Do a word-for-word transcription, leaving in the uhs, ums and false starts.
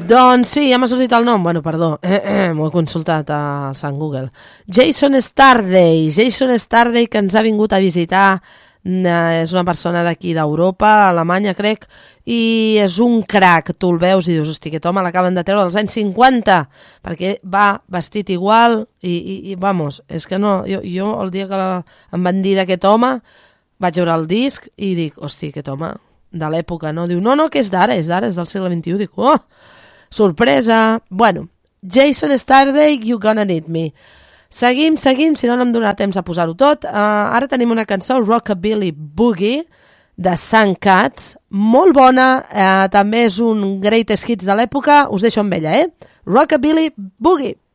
Doncs sí, ja m'ha sortit el nom. Bueno, perdó, eh, eh, m'ho he consultat al Sant Google. Jason Starday. Jason Starday, que ens ha vingut a visitar. És una persona d'aquí d'Europa, Alemanya, crec, i és un crac. Tu el veus i dius, hosti, aquest home l'acaben de treure als anys cinquanta, perquè va vestit igual i, i, i vamos, és que no, jo, jo el dia que la, em van dir d'aquest home vaig veure el disc i dic, hosti, aquest home de l'època, no? Diu, no, no, que és d'ara, és d'ara, és del segle vint-i-u. Dic, oh, sorpresa. Bueno, Jason Starday, You Gonna Need Me. Seguim, seguim, si no no em donarà temps a posar-ho tot. Uh, ara tenim una cançó, Rockabilly Boogie, de Sun Cats, molt bona, uh, també és un greatest hits de l'època, us deixo amb ella, eh? Rockabilly Boogie.